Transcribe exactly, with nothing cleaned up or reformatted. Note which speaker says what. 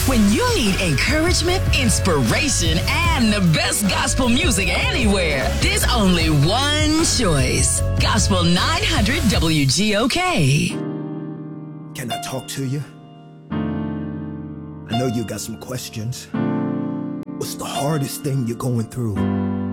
Speaker 1: When you need encouragement, inspiration, and the best gospel music anywhere, there's only one choice. Gospel nine hundred W G O K.
Speaker 2: Can I talk to you? I know you got some questions. What's the hardest thing you're going through?